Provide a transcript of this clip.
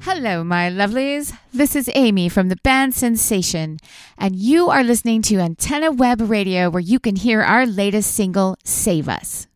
Hello, my lovelies. This is Amy from the band Sensation, and you are listening to Antenna Web Radio, where you can hear our latest single, Save Us.